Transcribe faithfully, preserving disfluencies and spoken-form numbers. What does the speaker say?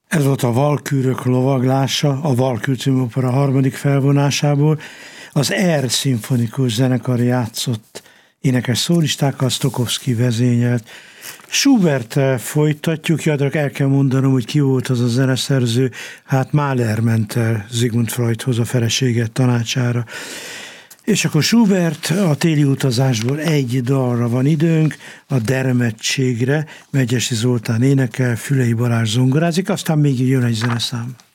Ez volt a Valkürök lovaglása, a Valkür című opera harmadik felvonásából. Az R szimfonikus zenekar játszott énekes szólistákkal, Stokowski vezényelt. Schuberttel folytatjuk, jadrak el kell mondanom, hogy ki volt az a zeneszerző, hát Mahler ment el Sigmund Freudhoz a felesége tanácsára. És akkor Schubert, a téli utazásból egy dalra van időnk, a Dermedtségre, Megyesi Zoltán énekel, Fülei Balázs zongorázik, aztán még jön egy zeneszám.